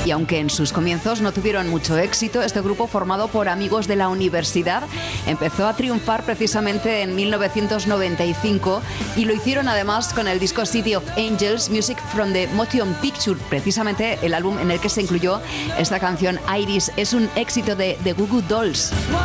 Y aunque en sus comienzos no tuvieron mucho éxito, este grupo, formado por amigos de la universidad, empezó a triunfar precisamente en 1995 y lo hicieron además con el disco City of Angels, Music from the Motion Picture, precisamente el álbum en el que se incluyó esta canción Iris. Es un éxito de The Goo Goo Dolls.